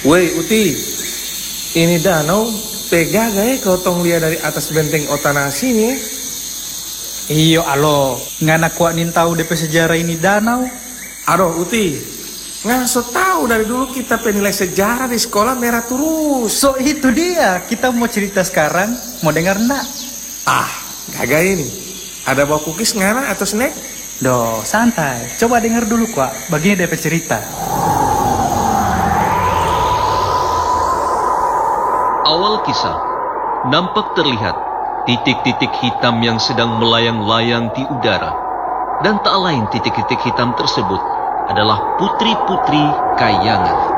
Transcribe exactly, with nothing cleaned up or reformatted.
Woi Uti, ini danau tega gak kau tong lihat dari atas benteng Otanasi nih? Iyo alo, ngana kuat nin tahu D P sejarah ini danau. Aduh Uti, nggak so tahu dari dulu kita penilai sejarah di sekolah merah terus. So itu dia, kita mau cerita sekarang, mau dengar enggak? Ah, gagak ini. Ada bawa cookies ngana atau snack? Doh, santai. Coba dengar dulu kuat, begini D P cerita. Awal kisah, nampak terlihat titik-titik hitam yang sedang melayang-layang di udara. Dan tak lain titik-titik hitam tersebut adalah putri-putri kayangan.